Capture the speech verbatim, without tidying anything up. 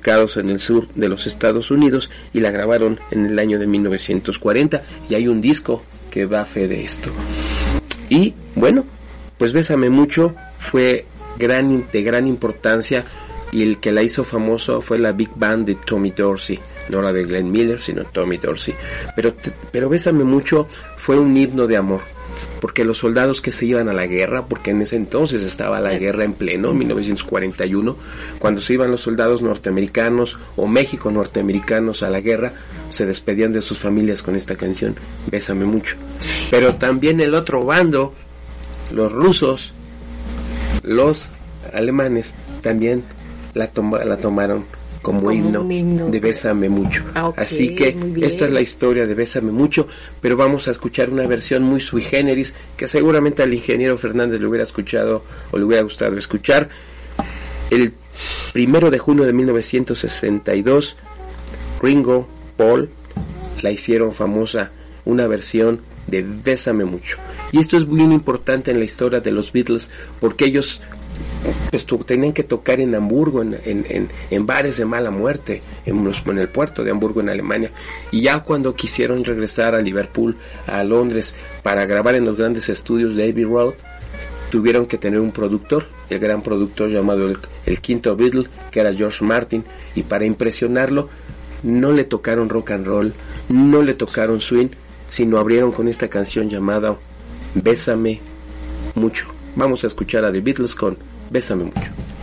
ubicados en el sur de los Estados Unidos, y la grabaron en el año de mil novecientos cuarenta, y hay un disco que da fe de esto. Y bueno, pues Bésame Mucho fue gran, de gran importancia, y el que la hizo famoso fue la Big Band de Tommy Dorsey, no la de Glenn Miller, sino Tommy Dorsey. Pero, pero Bésame Mucho fue un himno de amor, porque los soldados que se iban a la guerra, porque en ese entonces estaba la guerra en pleno, mil novecientos cuarenta y uno, cuando se iban los soldados norteamericanos o México norteamericanos a la guerra, se despedían de sus familias con esta canción, Bésame Mucho. Pero también el otro bando, los rusos, los alemanes, también la, toma, la tomaron como, como himno, himno de Bésame Mucho. Ah, okay, así que esta es la historia de Bésame Mucho, pero vamos a escuchar una versión muy sui generis que seguramente al ingeniero Fernández le hubiera escuchado o le hubiera gustado escuchar. El primero de junio de mil novecientos sesenta y dos, Ringo, Paul la hicieron famosa, una versión de Bésame Mucho. Y esto es muy importante en la historia de los Beatles, porque ellos pues tenían que tocar en Hamburgo, en, en, en, en bares de mala muerte, en, los, en el puerto de Hamburgo, en Alemania. Y ya cuando quisieron regresar a Liverpool, a Londres, para grabar en los grandes estudios de Abbey Road, tuvieron que tener un productor, el gran productor llamado el, el quinto Beatle, que era George Martin, y para impresionarlo no le tocaron rock and roll, no le tocaron swing, sino abrieron con esta canción llamada Bésame Mucho. Vamos a escuchar a The Beatles con Bésame Mucho.